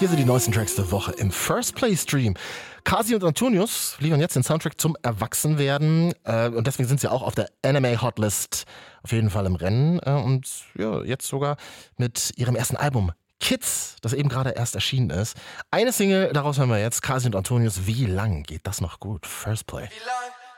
hier sind die neuesten Tracks der Woche im First Play Stream. Kasi und Antonius liefern jetzt den Soundtrack zum Erwachsenwerden und deswegen sind sie auch auf der Anime Hotlist auf jeden Fall im Rennen und ja, jetzt sogar mit ihrem ersten Album Kids, das eben gerade erst erschienen ist. Eine Single, daraus hören wir jetzt, Kasi und Antonius. Wie lang geht das noch gut? First Play. Wie lang